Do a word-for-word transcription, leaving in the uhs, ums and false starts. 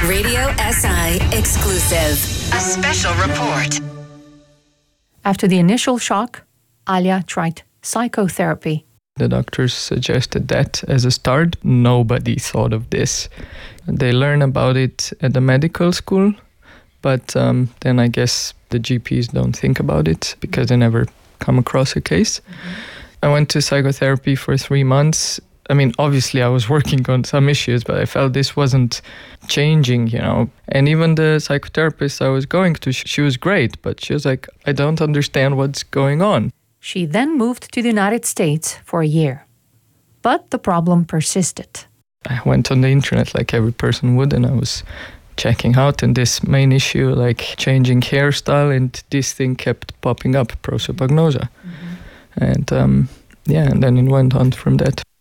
Radio S I exclusive. A special report. After the initial shock, Alia tried psychotherapy. The doctors suggested that as a start. Nobody thought of this. They learn about it at the medical school, but um, then I guess the G Ps don't think about it because they never come across a case. Mm-hmm. I went to psychotherapy for three months. I mean, obviously I was working on some issues, but I felt this wasn't changing, you know. And even the psychotherapist I was going to, she was great, but she was like, I don't understand what's going on. She then moved to the United States for a year. But the problem persisted. I went on the internet like every person would, and I was checking out, and this main issue, like changing hairstyle, and this thing kept popping up, prosopagnosia. Mm-hmm. And um, yeah, and then it went on from that.